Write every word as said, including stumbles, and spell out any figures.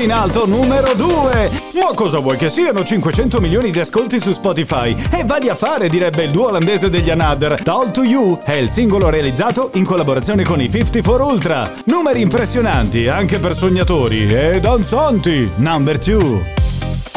in alto numero due. Ma cosa vuoi che siano cinquecento milioni di ascolti su Spotify? E vali a fare, direbbe il duo olandese degli Another. Talk to You è il singolo realizzato in collaborazione con i cinquantaquattro Ultra. Numeri impressionanti anche per sognatori e danzanti. Number two.